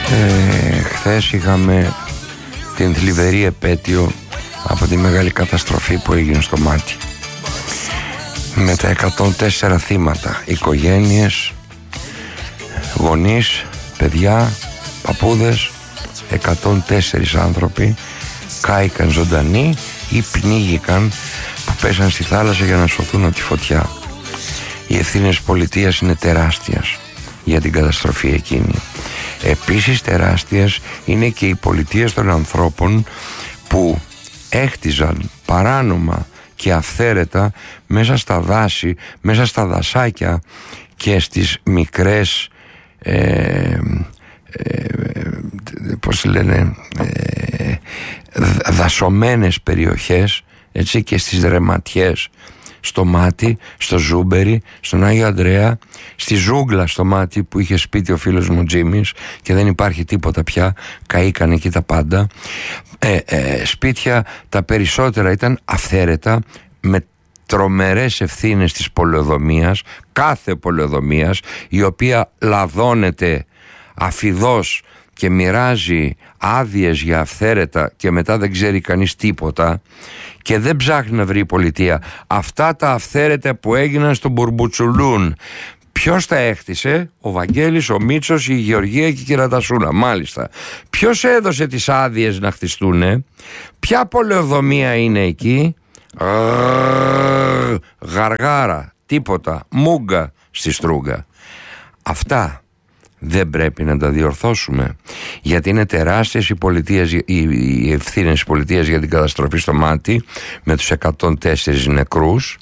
Χθες είχαμε την θλιβερή επέτειο από τη μεγάλη καταστροφή που έγινε στο Μάτι, με τα 104 θύματα, οικογένειες, γονείς, παιδιά, παππούδες. 104 άνθρωποι κάηκαν ζωντανοί ή πνίγηκαν, που πέσαν στη θάλασσα για να σωθούν από τη φωτιά. Οι ευθύνες πολιτείας είναι τεράστιες για την καταστροφή εκείνη. Επίσης τεράστιες είναι και οι πολιτείες των ανθρώπων που έχτιζαν παράνομα και αυθαίρετα μέσα στα δάση, μέσα στα δασάκια και στις μικρές πώς λένε, δασωμένες περιοχές, έτσι, και στις ρεματιές, στο Μάτι, στο Ζούμπερι, στον Άγιο Ανδρέα, στη ζούγκλα στο Μάτι που είχε σπίτι ο φίλος μου Τζίμις και δεν υπάρχει τίποτα πια, καήκαν εκεί τα πάντα. Σπίτια τα περισσότερα ήταν αυθαίρετα, με τρομερές ευθύνες της πολεοδομίας, κάθε πολεοδομίας, η οποία λαδώνεται αφιδώς και μοιράζει άδειες για αυθαίρετα και μετά δεν ξέρει κανείς τίποτα και δεν ψάχνει να βρει η πολιτεία αυτά τα αυθαίρετα που έγιναν στον Μπουρμπουτσουλούν. Ποιος τα έχτισε? Ο Βαγγέλης, ο Μίτσος, η Γεωργία και η Κερατασούνα. Μάλιστα. Ποιος έδωσε τις άδειες να χτιστούνε? Ποια πολεοδομία είναι εκεί? Γαργάρα, τίποτα, μούγκα στη Στρούγκα. Αυτά δεν πρέπει να τα διορθώσουμε? Γιατί είναι τεράστιες οι ευθύνες της πολιτείας για την καταστροφή στο Μάτι, με τους 104 νεκρούς.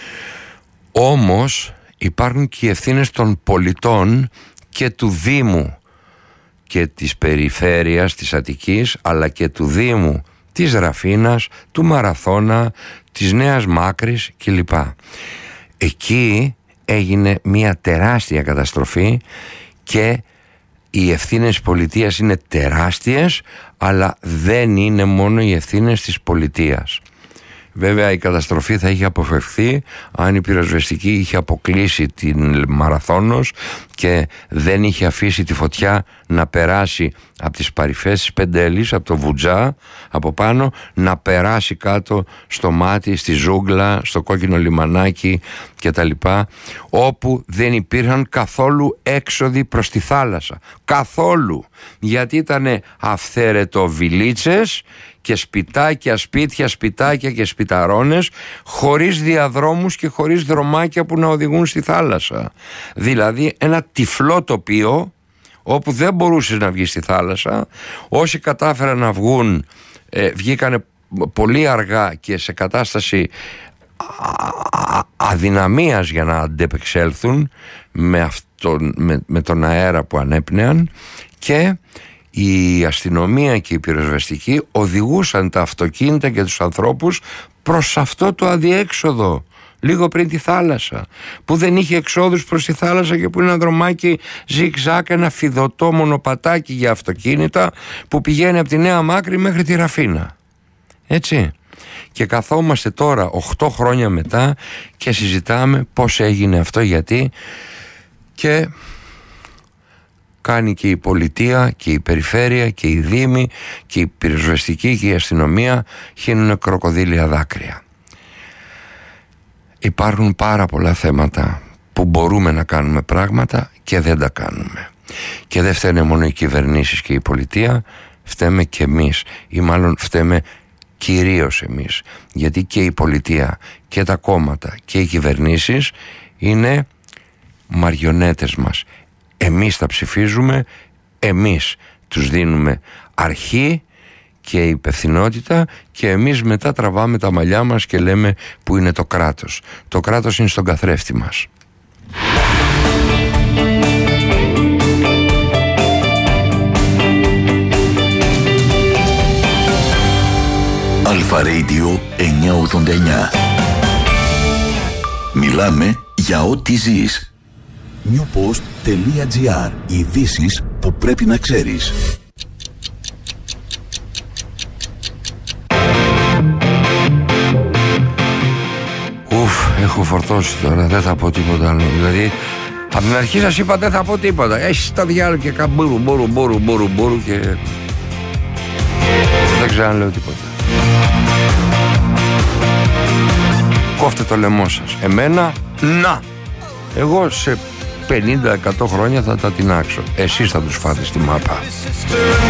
Όμως υπάρχουν και οι ευθύνες των πολιτών και του Δήμου και της περιφέρειας της Αττικής, αλλά και του Δήμου της Ραφίνας, του Μαραθώνα, της Νέας Μάκρης κλπ. Εκεί έγινε μια τεράστια καταστροφή και οι ευθύνες της πολιτείας είναι τεράστιες, αλλά δεν είναι μόνο οι ευθύνες της πολιτείας. Βέβαια η καταστροφή θα είχε αποφευχθεί αν η πυροσβεστική είχε αποκλείσει την Μαραθώνος και δεν είχε αφήσει τη φωτιά να περάσει από τις παρυφές της Πεντέλης, από το Βουτζά από πάνω, να περάσει κάτω στο Μάτι, στη ζούγκλα, στο Κόκκινο Λιμανάκι κτλ, όπου δεν υπήρχαν καθόλου έξοδοι προς τη θάλασσα. Καθόλου. Γιατί ήταν αυθαίρετο βιλίτσες και σπιτάκια, σπίτια, σπιτάκια και σπιταρώνες, χωρίς διαδρόμους και χωρίς δρομάκια που να οδηγούν στη θάλασσα. Δηλαδή ένα τυφλό τοπίο όπου δεν μπορούσες να βγεις στη θάλασσα. Όσοι κατάφεραν να βγουν βγήκανε πολύ αργά και σε κατάσταση αδυναμίας για να αντεπεξέλθουν με τον αέρα που ανέπνεαν, και η αστυνομία και η πυροσβεστική οδηγούσαν τα αυτοκίνητα και τους ανθρώπους προς αυτό το αδιέξοδο λίγο πριν τη θάλασσα, που δεν είχε εξόδους προς τη θάλασσα και που είναι ένα δρομάκι ζιγ-ζακ, ένα φιδωτό μονοπατάκι για αυτοκίνητα που πηγαίνει από τη Νέα Μάκρη μέχρι τη Ραφίνα, έτσι. Και καθόμαστε τώρα 8 χρόνια μετά και συζητάμε πώς έγινε αυτό, γιατί, και κάνει και η πολιτεία και η περιφέρεια και οι δήμοι και η πυροσβεστική και η αστυνομία χύνουν κροκοδίλια δάκρυα. Υπάρχουν πάρα πολλά θέματα που μπορούμε να κάνουμε πράγματα και δεν τα κάνουμε. Και δεν φταίνε μόνο οι κυβερνήσεις και η πολιτεία, φταίμε και εμείς, ή μάλλον φταίμε κυρίως εμείς, γιατί και η πολιτεία και τα κόμματα και οι κυβερνήσεις είναι μαριονέτες μας. Εμείς τα ψηφίζουμε, εμείς τους δίνουμε αρχή και υπευθυνότητα και εμείς μετά τραβάμε τα μαλλιά μας και λέμε που είναι το κράτος. Το κράτος είναι στον καθρέφτη μας. Αλφα Radio 989. Μιλάμε για ό,τι ζεις. newpost.gr. Ειδήσεις που πρέπει να ξέρεις. Έχω φορτώσει τώρα, δεν θα πω τίποτα άλλο. Δηλαδή Από την αρχή σας είπα δεν θα πω τίποτα. Έχεις τα διάλογα και καμπούρου και δεν ξέρω αν λέω τίποτα. Κόφτε το λαιμό σας. Εμένα, να! Εγώ σε 50-100 χρόνια θα τα τεινάξω. Εσείς θα τους φάτε στη μάπα.